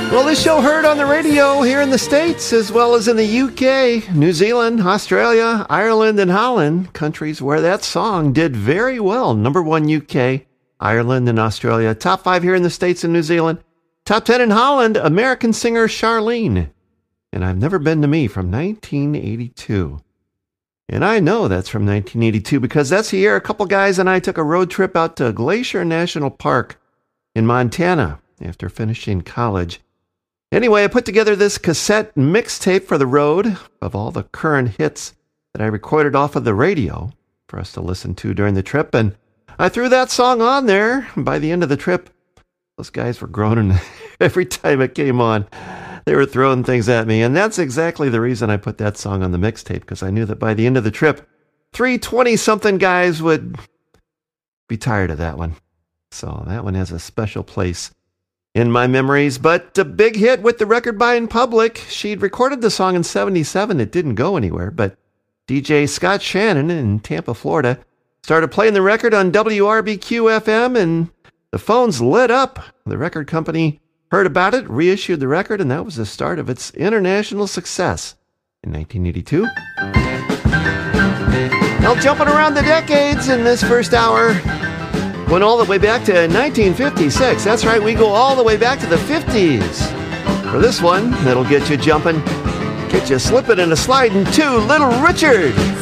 Well, this show heard on the radio here in the States, as well as in the UK, New Zealand, Australia, Ireland, and Holland, countries where that song did very well. Number 1 UK, Ireland, and Australia. Top 5 here in the States and New Zealand. Top 10 in Holland, American singer Charlene. And I've Never Been to Me from 1982. And I know that's from 1982 because that's the year a couple guys and I took a road trip out to Glacier National Park in Montana after finishing college. Anyway, I put together this cassette mixtape for the road of all the current hits that I recorded off of the radio for us to listen to during the trip, and I threw that song on there. By the end of the trip, those guys were groaning every time it came on. They were throwing things at me, and that's exactly the reason I put that song on the mixtape, because I knew that by the end of the trip, 320-something guys would be tired of that one. So that one has a special place in my memories, but a big hit with the record-buying public. She'd recorded the song in 1977. It didn't go anywhere, but DJ Scott Shannon in Tampa, Florida, started playing the record on WRBQ-FM, and the phones lit up. The record company heard about it, reissued the record, and that was the start of its international success in 1982. Now, jumping around the decades in this first hour, went all the way back to 1956. That's right, we go all the way back to the 50s. For this one, that'll get you jumping, get you slipping and a sliding to Little Richard.